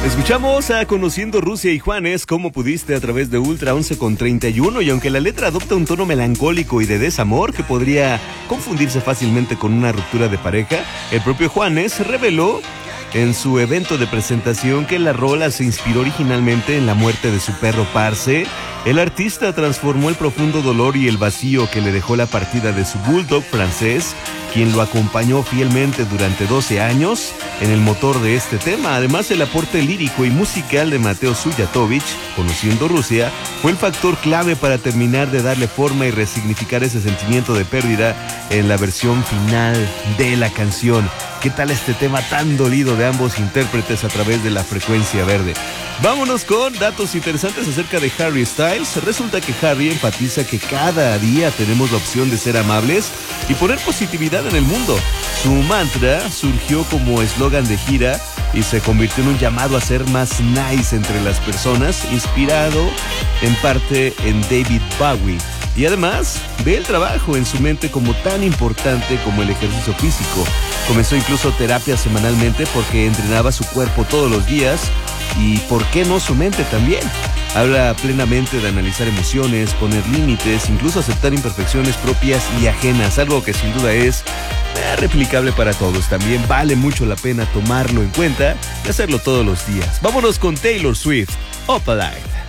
Escuchamos a Conociendo Rusia y Juanes, ¿cómo pudiste? A través de Ultra 11:31, y aunque la letra adopta un tono melancólico y de desamor que podría confundirse fácilmente con una ruptura de pareja, el propio Juanes reveló en su evento de presentación que la rola se inspiró originalmente en la muerte de su perro Parce. El artista transformó el profundo dolor y el vacío que le dejó la partida de su bulldog francés, quien lo acompañó fielmente durante 12 años en el motor de este tema. Además, el aporte lírico y musical de Mateo Sujatovich, Conociendo Rusia, fue el factor clave para terminar de darle forma y resignificar ese sentimiento de pérdida en la versión final de la canción. ¿Qué tal este tema tan dolido de ambos intérpretes a través de la frecuencia verde? Vámonos con datos interesantes acerca de Harry Styles. Resulta que Harry enfatiza que cada día tenemos la opción de ser amables y poner positividad en el mundo. Su mantra surgió como eslogan de gira y se convirtió en un llamado a ser más nice entre las personas, inspirado en parte en David Bowie. Y además ve el trabajo en su mente como tan importante como el ejercicio físico. Comenzó incluso terapia semanalmente porque entrenaba su cuerpo todos los días y por qué no su mente también. Habla plenamente de analizar emociones, poner límites, incluso aceptar imperfecciones propias y ajenas, algo que sin duda es replicable para todos. También vale mucho la pena tomarlo en cuenta y hacerlo todos los días. Vámonos con Taylor Swift, Opalite.